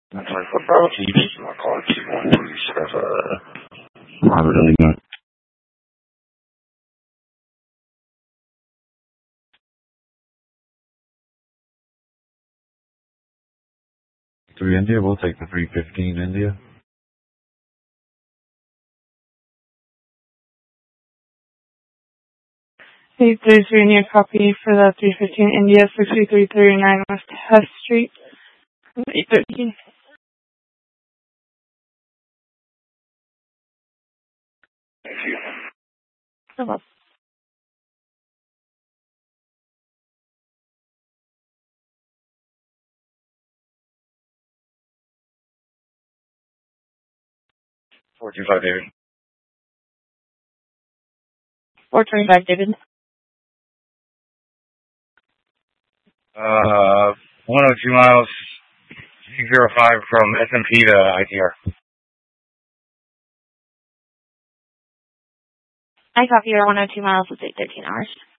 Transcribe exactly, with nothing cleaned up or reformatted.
That's like the Bravo T V. My car keep on Robert Ellington. Three India. We'll take the three fifteen India. Hey, there's your new copy for the three fifteen India, sixty-three thirty-nine West Hess Street, eight thirteen. Thank you. No problem. four two five David. four twenty-five David. Uh, one oh two miles, zero five from S M P to I T R. I copy your one oh two miles with eight thirteen hours.